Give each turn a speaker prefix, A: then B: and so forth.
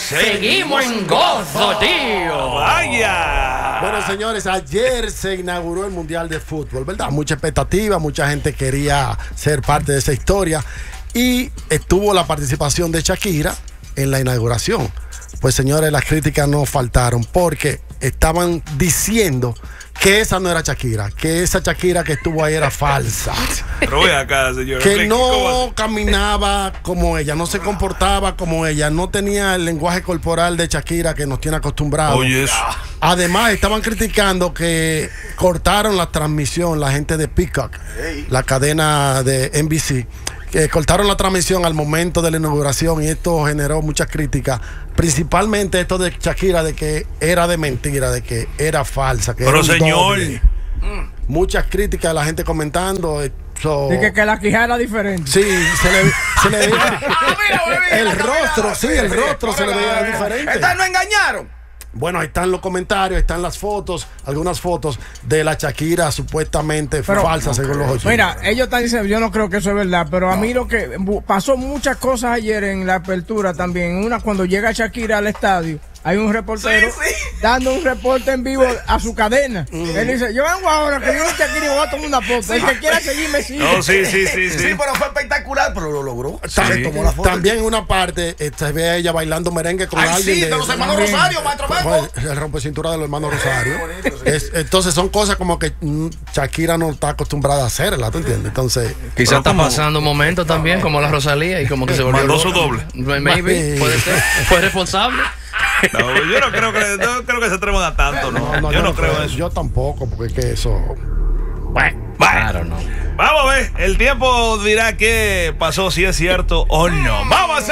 A: Seguimos en gozo, tío.
B: Vaya.
C: Bueno, señores, ayer se inauguró el Mundial de Fútbol, ¿verdad? Mucha expectativa, mucha gente quería ser parte de esa historia y estuvo la participación de Shakira en la inauguración. Pues, señores, las críticas no faltaron porque estaban diciendo que esa no era Shakira, que esa Shakira que estuvo ahí era falsa.
B: Pero ve acá, señor.
C: Que no caminaba como ella, no se comportaba como ella, no tenía el lenguaje corporal de Shakira que nos tiene acostumbrados.
B: Oye, eso.
C: Además, estaban criticando que cortaron la transmisión, la gente de Peacock, la cadena de NBC, que cortaron la transmisión al momento de la inauguración y esto generó muchas críticas, principalmente esto de Shakira, de que era de mentira, de que era falsa, que
B: pero
C: era un
B: señor
C: doble. Muchas críticas, la gente comentando.
D: Dice que la quijada era diferente.
C: Sí, se le veía el rostro, sí, el rostro se le veía diferente.
E: Estas no engañaron.
C: Bueno, ahí están los comentarios, están las fotos, algunas fotos de la Shakira supuestamente falsa, según los oyentes.
D: Mira, ellos están diciendo, yo no creo que eso es verdad, pero a mí lo que pasó muchas cosas ayer en la apertura también. Una, cuando llega Shakira al estadio, hay un reportero dando un reporte en vivo a su cadena. Él dice, yo vengo ahora que yo no Shakira y voy a tomar una foto. El que quiera seguirme sigue.
B: No, sí.
E: Sí, pero fue espectacular, pero lo logró.
C: Sí.
E: Tomó la foto.
C: También en una parte se ve a ella bailando merengue con alguien.
E: Sí, de los hermanos Rosario, maestro Mango.
C: El rompecintura de los hermanos Rosario. Entonces son cosas como que Shakira no está acostumbrada a hacerla, ¿tú entiendes? Entonces
A: quizá está pasando un momento también como la Rosalía y como que se volvió
B: mandó
A: loca.
B: su doble.
A: Maybe, puede ser. Fue responsable.
B: No, yo no creo que se atrevan a tanto, ¿no? Yo no creo eso.
C: Yo tampoco, porque es que eso.
B: Bueno,
A: Claro, no.
B: vamos a ver. El tiempo dirá qué pasó, si es cierto o no. Vamos a hacer